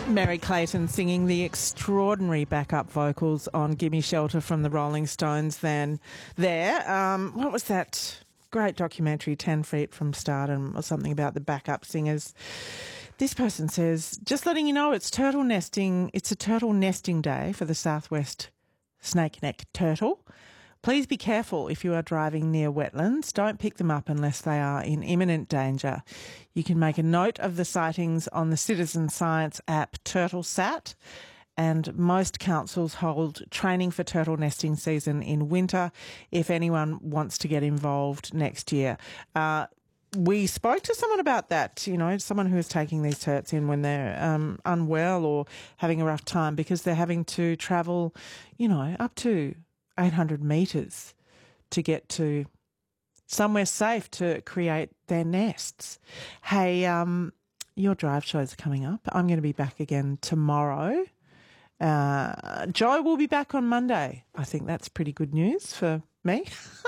Mary Clayton singing the extraordinary backup vocals on Gimme Shelter from the Rolling Stones then there. What was that great documentary, 10 Feet from Stardom, or something about the backup singers? This person says, just letting you know it's turtle nesting. It's a turtle nesting day for the southwest snakeneck turtle. Please be careful if you are driving near wetlands. Don't pick them up unless they are in imminent danger. You can make a note of the sightings on the Citizen Science app TurtleSat, and most councils hold training for turtle nesting season in winter if anyone wants to get involved next year. We spoke to someone about that, you know, someone who is taking these turts in when they're unwell or having a rough time because they're having to travel, you know, up to 800 metres to get to somewhere safe to create their nests. Hey, your drive shows are coming up. I'm going to be back again tomorrow. Joe will be back on Monday. I think that's pretty good news for me.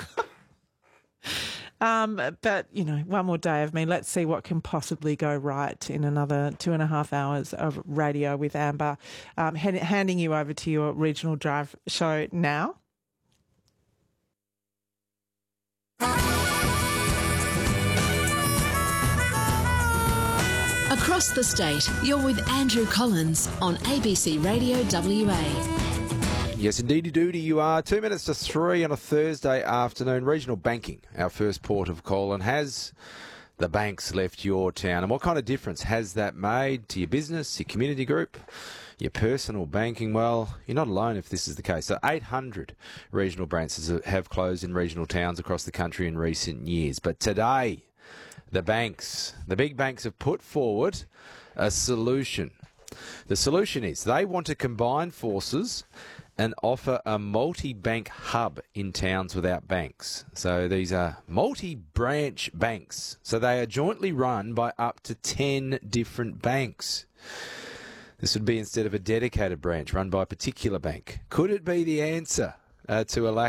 But, you know, one more day of me. Let's see what can possibly go right in another 2.5 hours of radio with Amber. Handing you over to your regional drive show now. Across the state, you're with Andrew Collins on ABC Radio WA. Yes, indeedy-doody you are. 2 minutes to 3 on a Thursday afternoon. Regional banking, our first port of call. And has the banks left your town? And what kind of difference has that made to your business, your community group, your personal banking? Well, you're not alone if this is the case. So 800 regional branches have closed in regional towns across the country in recent years. But today, the big banks have put forward a solution. The solution is they want to combine forces and offer a multi-bank hub in towns without banks. So these are multi-branch banks. So they are jointly run by up to 10 different banks. This would be instead of a dedicated branch run by a particular bank. Could it be the answer to a lack